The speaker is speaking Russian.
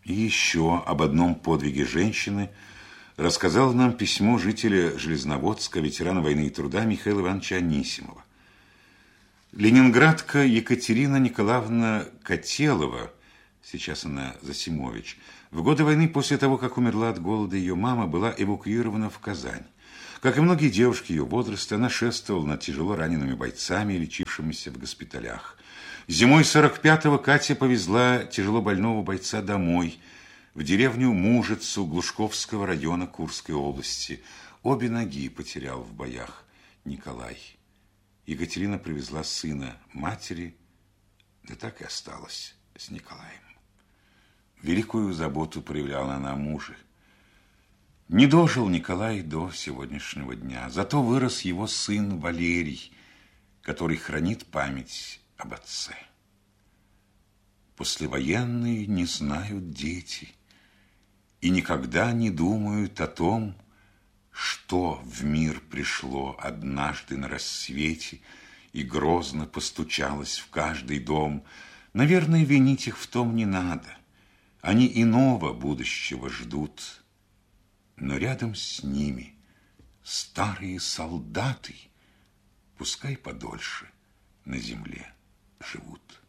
И еще об одном подвиге женщины рассказал нам письмо жителя Железноводска, ветерана войны и труда Михаила Ивановича Анисимова. Ленинградка Екатерина Николаевна Котелова, сейчас она Засимович, в годы войны, после того, как умерла от голода ее мама, была эвакуирована в Казань. Как и многие девушки ее возраста, она шествовала над тяжело ранеными бойцами, лечившимися в госпиталях. Зимой 45-го Катя повезла тяжело больного бойца домой, в деревню Мужицу Глушковского района Курской области. Обе ноги потерял в боях Николай. Екатерина привезла сына матери, да так и осталась с Николаем. Великую заботу проявляла она о муже. Не дожил Николай до сегодняшнего дня, зато вырос его сын Валерий, который хранит память об отце. Послевоенные не знают дети и никогда не думают о том, что в мир пришло однажды на рассвете и грозно постучалось в каждый дом. Наверное, винить их в том не надо. Они иного будущего ждут. Но рядом с ними старые солдаты, пускай подольше на земле живут.